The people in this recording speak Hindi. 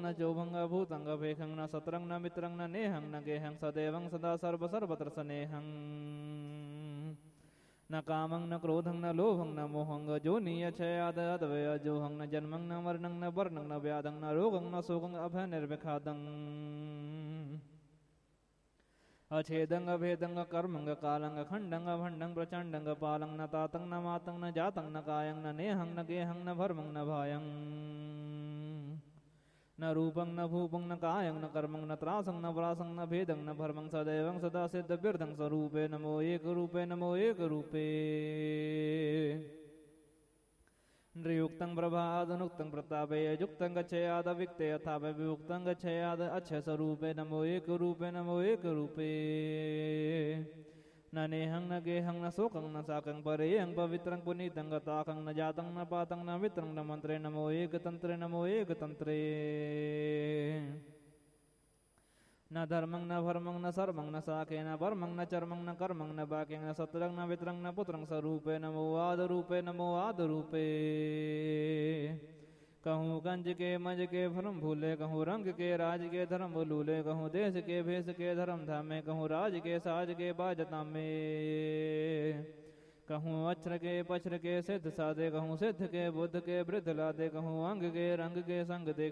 न चोभंग भूतंग भेखंग न सतरंग न मित्रंग न नेहंग न गेहंग सदेवं सदा सर्व सर्वत्र स्नेहं न कामं न क्रोधं न लोभं न मोहं जो नियच्छयाद अद्वय जोहं न जन्मं न मरणं न वर्णं न व्याधं न रोगं न शोकं अभय निर्विखादं अछेदं अभेदं कर्मं कालं खंडं भंडं प्रचंडं पालं न तातं न मातं न जातं न कायं न नेहं न गेहं न भर्मं न भायं न रूपं न भूपं न कायं न कर्मं न त्रासं न प्रासं न भेदं न भर्मं सदैवं सदा सिद्ध बिर्धं स्वरूपे नमो एक रूपे नमो एक रूपे नृयुक्तं प्रभादनुक्तं प्रतापे युक्तं गच्छयाद विक्ते यथा वियुक्तं गच्छयाद अच्छ स्वरूपे नमो एक रूपे न नेहं न गेहं न शोकं न साकं परेयं पवित्रं पुनीतं गताकं न जातं न पातं न मित्रं न मन्त्रे नमो एक तन्त्रे न धर्मं न भर्मं न सर्वं न साके न वर्मं न चर्मं न कर्मं न बाक्यं न सत्रं न वित्रं न पुत्रं स्वरूपे नमो आदरूपे कहूँ कंज के मज के भरम भूले कहूँ रंग के राज के धर्म लूले कहूँ देश के भेष के धर्म धामे कहूँ राज के साज के बाजता में कहूँ अक्षर के पक्षर के सिद्ध साधे कहूँ सिद्ध के बुद्ध के वृद्ध लादे कहूँ अंग के रंग के संग दे